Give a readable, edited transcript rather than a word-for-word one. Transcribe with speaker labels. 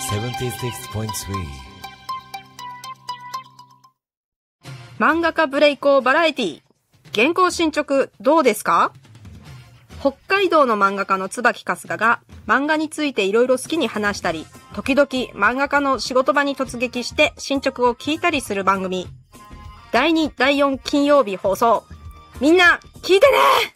Speaker 1: 76.3
Speaker 2: 漫画家ブレイコーバラエティ原稿進捗どうですか？北海道の漫画家の椿春日が漫画についていろいろ好きに話したり、時々漫画家の仕事場に突撃して進捗を聞いたりする番組。第2、第4金曜日放送。みんな聞いてね！